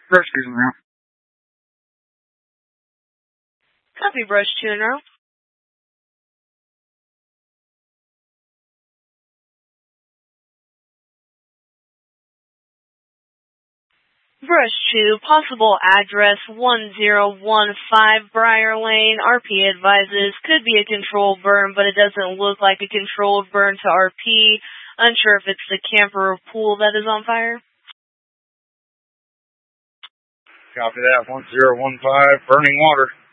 Rescues en route. Copy, brush 2 en route. Brush 2, possible address 1015 Briar Lane. RP advises could be a controlled burn, but it doesn't look like a controlled burn to RP. Unsure if it's the camper or pool that is on fire. Copy that, 1015, burning water.